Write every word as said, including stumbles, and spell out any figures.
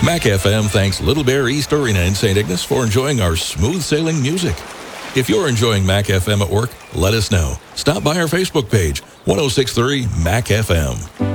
Mac F M thanks Little Bear East Arena in Saint Ignace for enjoying our smooth sailing music. If you're enjoying Mac F M at work, let us know. Stop by our Facebook page, ten sixty-three Mac F M.